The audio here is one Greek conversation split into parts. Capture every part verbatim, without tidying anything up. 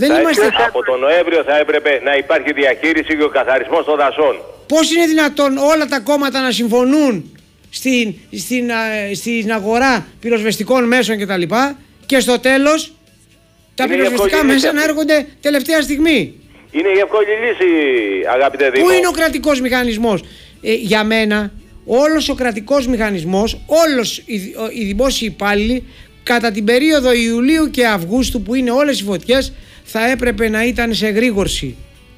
Δεν είμαστε... Από τον Νοέμβριο θα έπρεπε να υπάρχει διαχείριση και ο καθαρισμός των δασών. Πώς είναι δυνατόν όλα τα κόμματα να συμφωνούν στην, στην, στην αγορά πυροσβεστικών μέσων κτλ. Και, και στο τέλος τα είναι πυροσβεστικά μέσα να έρχονται τελευταία στιγμή. Είναι η εύκολη λύση, αγαπητέ Δήμο. Πού είναι ο κρατικός μηχανισμός? Ε, για μένα όλος ο κρατικός μηχανισμός, όλος οι, οι δημόσιοι υπάλληλοι κατά την περίοδο Ιουλίου και Αυγούστου που είναι όλες οι φωτιές θα έπρεπε να ήταν σε εγρήγορση.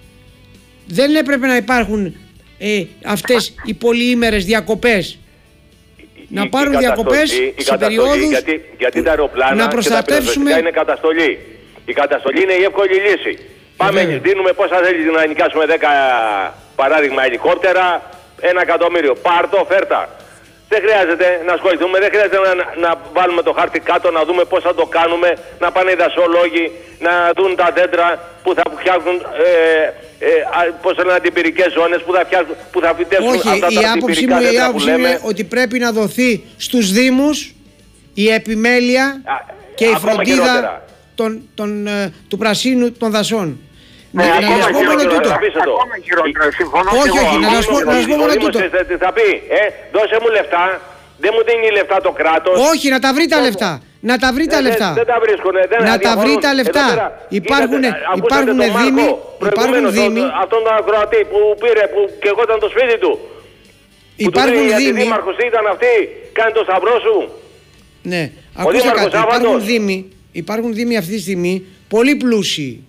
Δεν έπρεπε να υπάρχουν ε, αυτές οι πολυήμερες διακοπές. Η, να πάρουν διακοπές σε περιόδους γιατί, γιατί τα αεροπλάνα να προστατεύσουμε... και τα είναι καταστολή. Η καταστολή είναι η εύκολη λύση. Πάμε, ε, δίνουμε πόσα θέλει να νοικιάσουμε δέκα παράδειγμα ελικόπτερα, ένα εκατομμύριο. Πάρτο, φέρτα. Δεν χρειάζεται να ασχοληθούμε, δεν χρειάζεται να, να βάλουμε το χάρτη κάτω, να δούμε πώς θα το κάνουμε, να πάνε οι δασολόγοι, να δουν τα δέντρα που θα φτιάχνουν, ε, ε, πώς λένε, αντιπυρικές ζώνες, που θα, φτιάχνουν, που θα φυτέψουν Όχι, αυτά τα αντιπυρικά δέντρα. Όχι, η άποψη μου είναι ότι πρέπει να δοθεί στους Δήμους η επιμέλεια Α, και η φροντίδα των, των, ε, του πρασίνου των δασών. Ναι, να σας πω μόνο τούτο. Ακόμα χειρότερα, συμφωνώ. Όχι, όχι, να σας πω μόνο τούτο. Τι θα πει, ε, δώσε μου λεφτά, δεν μου δίνει λεφτά το κράτος. Όχι, να τα βρει τα λεφτά. Να τα βρει τα λεφτά. Δεν τα βρίσκουνε. Να τα βρει τα λεφτά. Υπάρχουν δήμοι. Υπάρχουν δήμοι. Αυτόν τον ακροατή που πήρε, που και εγώ ήταν το σπίτι του. Υπάρχουν δήμοι. Ο δήμαρχος ήταν αυτή, κάνει το σταυρό σου. Ναι, ακούστε κάτι. Υπάρχουν δήμοι. Υπάρχουν δήμοι αυτή τη στιγμή πολύ πλούσιοι.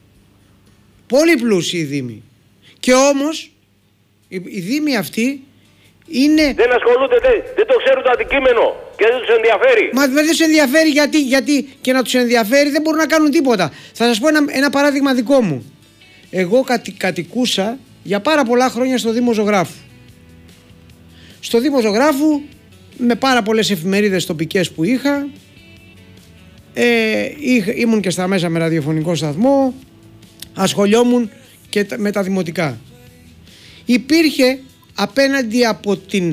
Πολύ πλούσιοι δήμοι. Και όμως οι δήμοι αυτοί είναι... Δεν ασχολούνται, δεν, δεν το ξέρουν το αντικείμενο και δεν τους ενδιαφέρει. Μα δεν τους ενδιαφέρει γιατί, γιατί και να τους ενδιαφέρει δεν μπορούν να κάνουν τίποτα. Θα σας πω ένα, ένα παράδειγμα δικό μου. Εγώ κατη, κατοικούσα για πάρα πολλά χρόνια στο Δήμο Ζωγράφου. Στο Δήμο Ζωγράφου με πάρα πολλές εφημερίδες τοπικές που είχα, ε, είχα ήμουν και στα μέσα με ραδιοφωνικό σταθμό, ασχολιόμουν και με τα δημοτικά. Υπήρχε απέναντι από την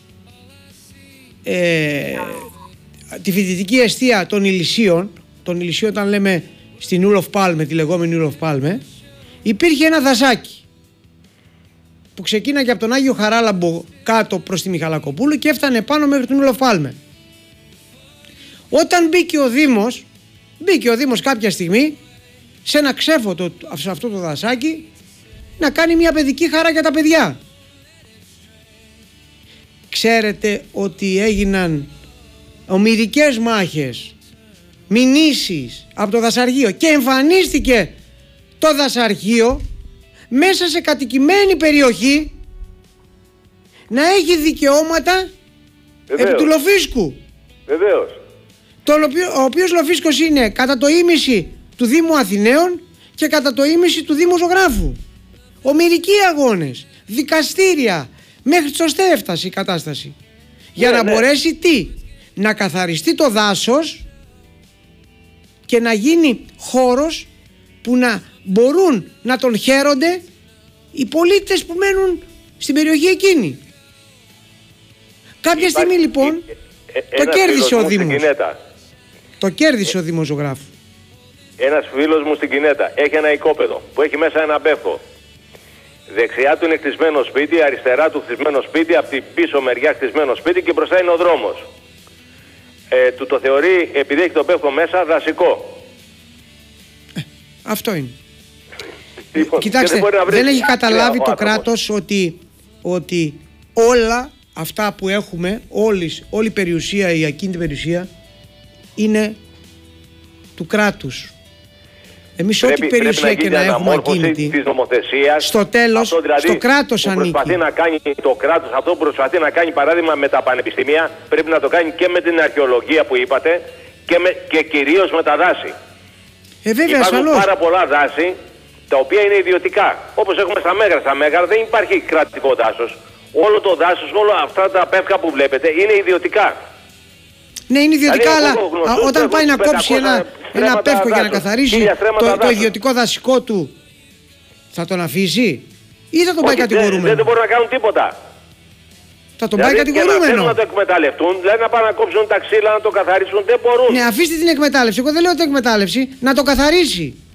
ε, τη φοιτητική εστία των Ηλυσίων, των Ηλυσίων όταν λέμε στην Ούλοφ Πάλμε, τη λεγόμενη Ούλοφ Πάλμε, υπήρχε ένα δασάκι που ξεκίναγε από τον Άγιο Χαράλαμπο κάτω προς τη Μιχαλακοπούλου και έφτανε πάνω μέχρι την Ούλοφ Πάλμε. Όταν μπήκε ο Δήμος, μπήκε ο Δήμος κάποια στιγμή σε ένα ξέφωτο σε αυτό το δασάκι να κάνει μια παιδική χαρά για τα παιδιά. Ξέρετε ότι έγιναν ομηρικές μάχες, μηνύσεις από το δασαργείο και εμφανίστηκε το δασαργείο μέσα σε κατοικημένη περιοχή να έχει δικαιώματα επί του λοφίσκου. Βεβαίως. Το, ο οποίος λοφίσκος είναι κατά το ίμιση του Δήμου Αθηναίων και κατά το ίμιση του Δήμου Ζωγράφου. Ομηρικοί αγώνες, δικαστήρια, μέχρι σωστή έφτασε η κατάσταση. Για ναι, να ναι. μπορέσει τι, να καθαριστεί το δάσος και να γίνει χώρος που να μπορούν να τον χαίρονται οι πολίτες που μένουν στην περιοχή εκείνη. Κάποια στιγμή λοιπόν ε, ε, το κέρδισε ο Δήμος. Το κέρδισε ε, ο Δήμος Ζωγράφου. Ένας φίλος μου στην Κινέτα έχει ένα οικόπεδο που έχει μέσα ένα μπέφο. Δεξιά του είναι χτισμένο σπίτι, αριστερά του χτισμένο σπίτι, από την πίσω μεριά χτισμένο σπίτι και μπροστά είναι ο δρόμος. Ε, του το θεωρεί, επειδή έχει το μπέφο μέσα, δασικό. Ε, αυτό είναι. Λοιπόν, κοιτάξτε, δεν, δεν έχει καταλάβει το κράτος ότι, ότι όλα αυτά που έχουμε, όλη, όλη η περιουσία, η ακίνητη περιουσία, είναι του κράτους. Εμείς ό,τι περιουσία και να έχουμε ακίνητη, στο τέλος, δηλαδή, στο κράτος ανήκει. Προσπαθεί να κάνει το κράτος αυτό που προσπαθεί να κάνει, παράδειγμα με τα πανεπιστήμια, πρέπει να το κάνει και με την αρχαιολογία που είπατε και, με, και κυρίως με τα δάση. Ε, βέβαια, υπάρχουν ασφαλώς. πάρα πολλά δάση τα οποία είναι ιδιωτικά. Όπως έχουμε στα Μέγαρα. Στα Μέγαρα δεν υπάρχει κρατικό δάσος. Όλο το δάσος, όλα αυτά τα πεύκα που βλέπετε είναι ιδιωτικά. Ναι, είναι ιδιωτικά, δηλαδή, αλλά γνωστούς, όταν πάει να κόψει ένα, ένα πεύκο για να καθαρίσει το, το ιδιωτικό δασικό του, θα τον αφήσει ή θα τον πάει κατηγορούμενο? Δεν, δεν μπορούν να κάνουν τίποτα. Θα τον δηλαδή, πάει κατηγορούμενο. Και να θέλουν να το εκμεταλλευτούν, δηλαδή να πάνε να κόψουν τα ξύλα, να το καθαρίσουν, δεν μπορούν. Ναι, αφήστε την εκμετάλλευση. Εγώ δεν λέω την εκμετάλλευση, να το καθαρίσει.